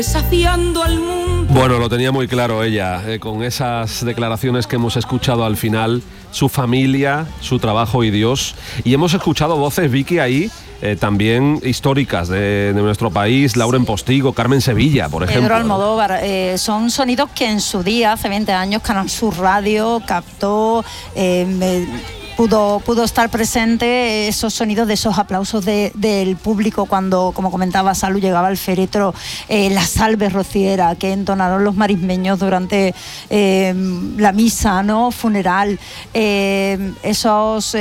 Desafiando al mundo. Bueno, lo tenía muy claro ella, con esas declaraciones que hemos escuchado al final, su familia, su trabajo y Dios. Y hemos escuchado voces, Vicky, ahí también históricas de nuestro país, Lauren Postigo, Carmen Sevilla, por ejemplo. Pedro Almodóvar, son sonidos que en su día, hace 20 años, Canal Sur Radio captó... Pudo estar presente esos sonidos de esos aplausos del público cuando, como comentaba Salu, llegaba al féretro, la salve rociera que entonaron los marismeños durante la misa, ¿no?, funeral, esos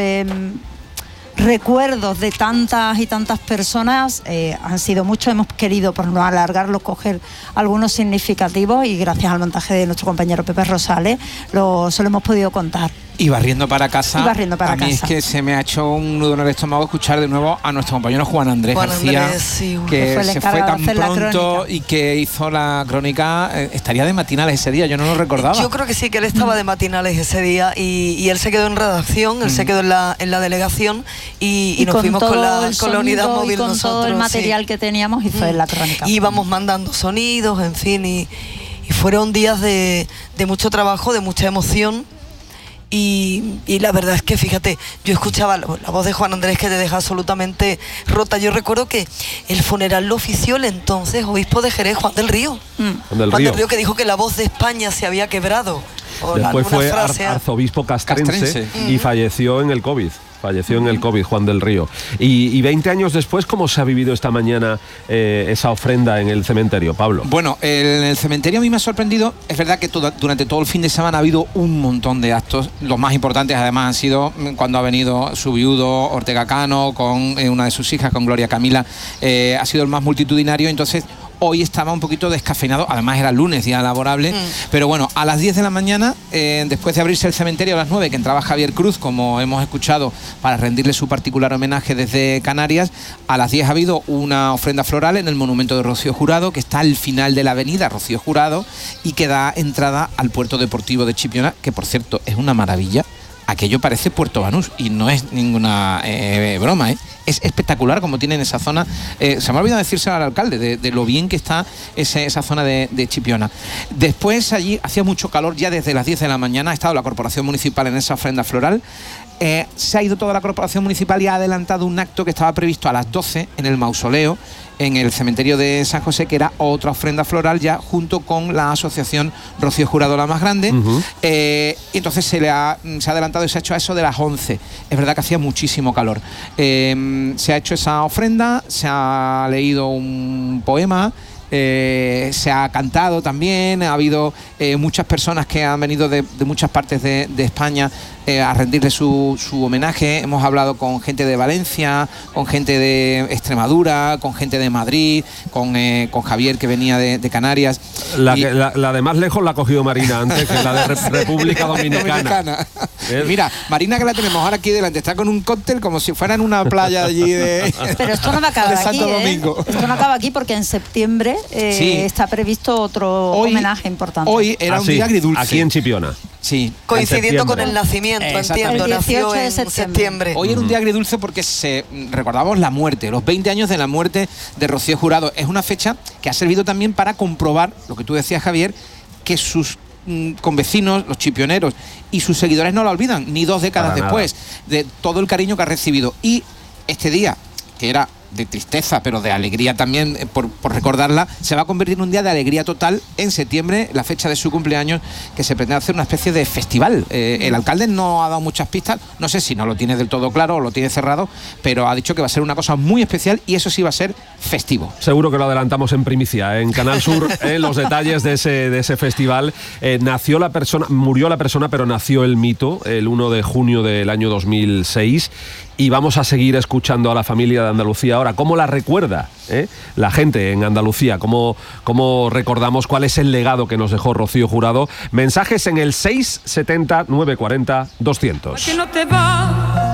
recuerdos de tantas y tantas personas han sido muchos. Hemos querido, por no alargarlo, coger algunos significativos y gracias al montaje de nuestro compañero Pepe Rosales se lo hemos podido contar. Y barriendo para casa, a mí es que se me ha hecho un nudo en el estómago escuchar de nuevo a nuestro compañero Juan Andrés García, que se fue tan pronto y que hizo la crónica. Estaría de matinales ese día, yo no lo recordaba. Yo creo que sí, que él estaba de matinales ese día y él se quedó en redacción, él se quedó en la delegación y nos fuimos con la unidad móvil, con nosotros. Todo el material que teníamos hizo la crónica. Y íbamos mandando sonidos, en fin, y fueron días de mucho trabajo, de mucha emoción. Y la verdad es que, fíjate, yo escuchaba la voz de Juan Andrés que te deja absolutamente rota. Yo recuerdo que el funeral lo ofició el entonces obispo de Jerez, Juan del Río. Juan del Río, que dijo que la voz de España se había quebrado. Después fue arzobispo castrense y falleció en el COVID. Juan del Río. Y 20 años después, ¿cómo se ha vivido esta mañana esa ofrenda en el cementerio, Pablo? Bueno, en el cementerio a mí me ha sorprendido. Es verdad que durante todo el fin de semana ha habido un montón de actos. Los más importantes, además, han sido cuando ha venido su viudo, Ortega Cano, con una de sus hijas, con Gloria Camila. Ha sido el más multitudinario. Entonces, hoy estaba un poquito descafeinado, además era lunes, día laborable, pero bueno, a las 10 de la mañana, después de abrirse el cementerio a las 9, que entraba Javier Cruz, como hemos escuchado, para rendirle su particular homenaje desde Canarias, a las 10 ha habido una ofrenda floral en el monumento de Rocío Jurado, que está al final de la avenida Rocío Jurado, y que da entrada al puerto deportivo de Chipiona, que por cierto es una maravilla. Aquello parece Puerto Banús y no es ninguna broma, ¿eh? Es espectacular como tienen esa zona. Se me ha olvidado decírselo al alcalde de lo bien que está esa zona de Chipiona. Después allí hacía mucho calor, ya desde las 10 de la mañana ha estado la corporación municipal en esa ofrenda floral. Se ha ido toda la corporación municipal y ha adelantado un acto que estaba previsto a las 12 en el mausoleo, en el cementerio de San José, que era otra ofrenda floral ya junto con la asociación Rocío Jurado, la más grande. Y entonces se ha adelantado y se ha hecho a eso de las 11. Es verdad que hacía muchísimo calor. Se ha hecho esa ofrenda, se ha leído un poema, se ha cantado también, ha habido muchas personas que han venido de muchas partes de España a rendirle su homenaje. Hemos hablado con gente de Valencia, con gente de Extremadura, con gente de Madrid, con Javier, que venía de Canarias. La de más lejos la ha cogido Marina antes, que la de República Dominicana. Mira, Marina, que la tenemos ahora aquí delante, está con un cóctel como si fuera en una playa allí de... Pero esto no va a acabar aquí, Santo Domingo. Esto no acaba aquí porque en septiembre está previsto otro homenaje importante. Hoy era un día agridulce. Aquí en Chipiona. Sí. Coincidiendo con el nacimiento, entiendo, el 18 nació de en septiembre. septiembre. Hoy era un día agridulce porque recordamos la muerte, los 20 años de la muerte de Rocío Jurado. Es una fecha que ha servido también para comprobar lo que tú decías, Javier, que sus convecinos, los chipioneros y sus seguidores no la olvidan, ni 2 décadas después, de todo el cariño que ha recibido. Y este día, que era de tristeza, pero de alegría también, por recordarla, se va a convertir en un día de alegría total en septiembre, la fecha de su cumpleaños, que se pretende hacer una especie de festival. El alcalde no ha dado muchas pistas, no sé si no lo tiene del todo claro o lo tiene cerrado, pero ha dicho que va a ser una cosa muy especial y eso sí va a ser festivo. Seguro que lo adelantamos en primicia, en Canal Sur, los detalles de ese festival. Murió la persona, pero nació el mito el 1 de junio del año 2006. Y vamos a seguir escuchando a la familia de Andalucía ahora. ¿Cómo la recuerda la gente en Andalucía? ¿Cómo recordamos cuál es el legado que nos dejó Rocío Jurado? Mensajes en el 670 940 200. ¿A que no te vas?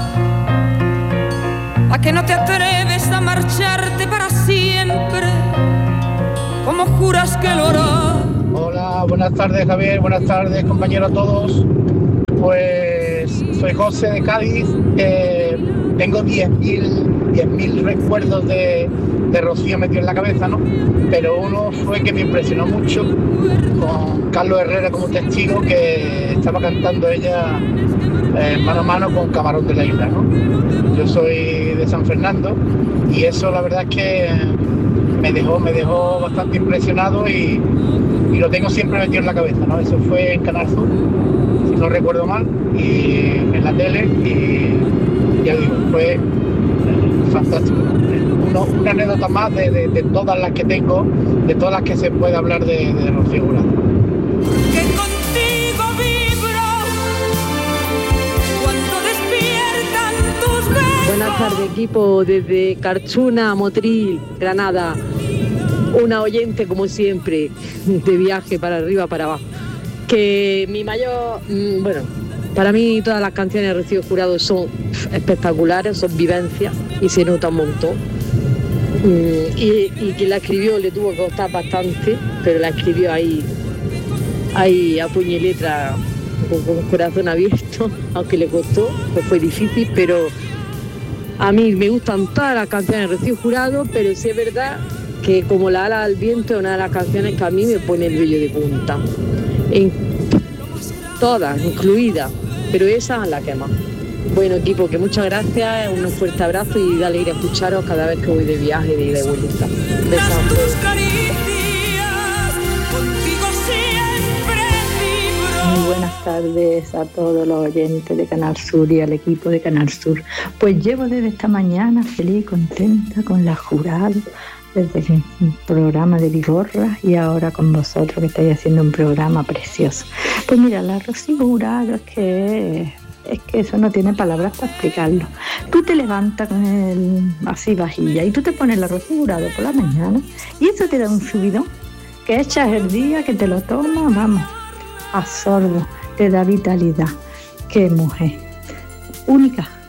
¿A que no te atreves a marcharte para siempre? ¿Cómo juras que lo harás? Hola, buenas tardes, Javier. Buenas tardes, compañeros todos. Pues soy José de Cádiz, tengo 10.000 recuerdos de Rocío metido en la cabeza, ¿no? Pero uno fue que me impresionó mucho, con Carlos Herrera como testigo, que estaba cantando ella mano a mano con Camarón de la Isla, ¿no? Yo soy de San Fernando y eso la verdad es que me dejó bastante impresionado y lo tengo siempre metido en la cabeza, ¿no? Eso fue en Canal Sur, si no recuerdo mal, y en la tele, y ya digo, fue fantástico. Una anécdota más de todas las que tengo, de todas las que se puede hablar de Rocío Jurado. Que contigo vibro cuando despiertan tus besos. Buenas tardes, equipo, desde Carchuna, Motril, Granada. Una oyente, como siempre, de viaje para arriba, para abajo. Que mi mayor... bueno, para mí todas las canciones de Rocío Jurado son espectaculares, son vivencias y se nota un montón. Y quien la escribió le tuvo que costar bastante, pero la escribió ahí a puño y letra, con corazón abierto, aunque le costó, pues fue difícil, pero a mí me gustan todas las canciones de Rocío Jurado, pero sí es verdad que como La ala al viento es una de las canciones que a mí me pone el vello de punta. En todas, incluidas, pero esa es la que más. Bueno, equipo, que muchas gracias, un fuerte abrazo y dale ir a escucharos cada vez que voy de viaje, de ida y vuelta. Besos. Muy buenas tardes a todos los oyentes de Canal Sur y al equipo de Canal Sur. Pues llevo desde esta mañana feliz y contenta con la Jurado, desde el programa de Vigorra y ahora con vosotros que estáis haciendo un programa precioso. Pues mira, la Rocío Jurado es que eso no tiene palabras para explicarlo. Tú te levantas con el así vajilla y tú te pones la Rocío Jurado por la mañana y eso te da un subidón, que echas el día, que te lo tomas, vamos, a sorbo, te da vitalidad. Qué mujer, única.